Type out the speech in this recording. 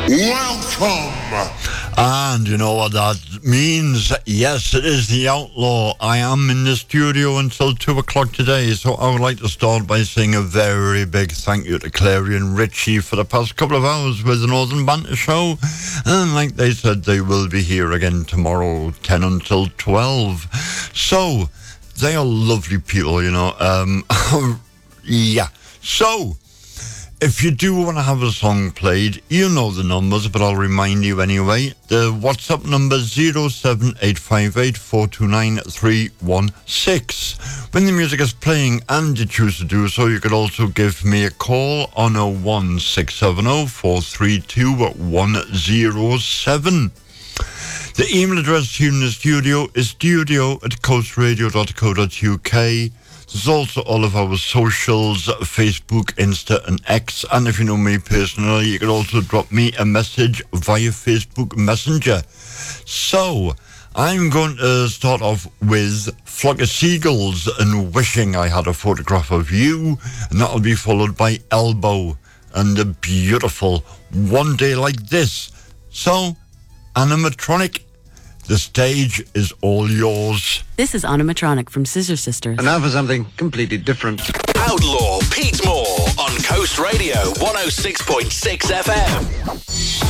Welcome! And you know what that means? Yes, it is the Outlaw. I am in the studio until 2 o'clock today, so I would like to start by saying a very big thank you to Clary and Richie for the past couple of hours with the Northern Banter Show. And like they said, they will be here again tomorrow, 10 until 12. So, they are lovely people, you know. Yeah. So, if you do want to have a song played, you know the numbers, but I'll remind you anyway. The WhatsApp number 07858429316. When the music is playing and you choose to do so, you could also give me a call on 01670432107. The email address here in the studio is studio@coastradio.co.uk. There's also all of our socials, Facebook, Insta and X. And if you know me personally, you can also drop me a message via Facebook Messenger. So, I'm going to start off with Flock of Seagulls and Wishing I Had a Photograph of You. And that'll be followed by Elbow and the beautiful One Day Like This. So, Animatronic, the stage is all yours. This is Animatronic from Scissor Sisters. And now for something completely different. Outlaw Pete Moore on Coast Radio 106.6 FM.